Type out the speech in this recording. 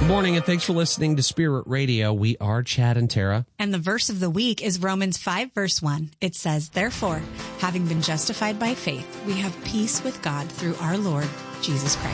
morning, and thanks for listening to Spirit Radio. We are Chad and Tara. And the verse of the week is Romans 5, verse 1. It says, "Therefore, having been justified by faith, we have peace with God through our Lord Jesus Christ."